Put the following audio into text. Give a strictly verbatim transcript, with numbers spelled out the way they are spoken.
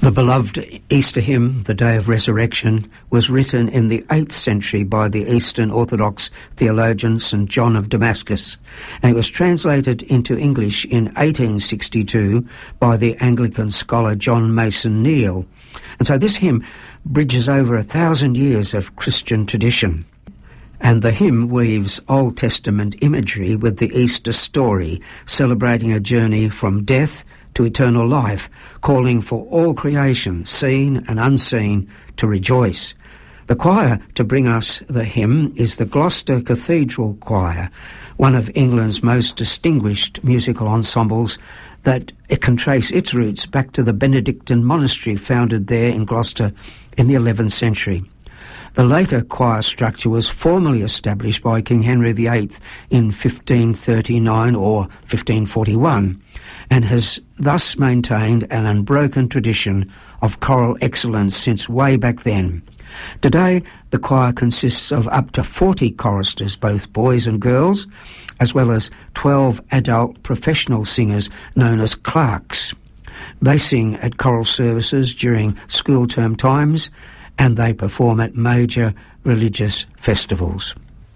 The beloved Easter hymn, The Day of Resurrection, was written in the eighth century by the Eastern Orthodox theologian Saint John of Damascus, and it was translated into English in eighteen sixty-two by the Anglican scholar John Mason Neale. And so this hymn bridges over a thousand years of Christian tradition. And the hymn weaves Old Testament imagery with the Easter story, celebrating a journey from death to eternal life, calling for all creation, seen and unseen, to rejoice. The choir to bring us the hymn is the Gloucester Cathedral Choir, one of England's most distinguished musical ensembles that it can trace its roots back to the Benedictine monastery founded there in Gloucester in the eleventh century. The later choir structure was formally established by King Henry the eighth in fifteen thirty-nine or fifteen forty-one, and has thus maintained an unbroken tradition of choral excellence since way back then. Today, the choir consists of up to forty choristers, both boys and girls, as well as twelve adult professional singers known as clerks. They sing at choral services during school term times, and they perform at major religious festivals.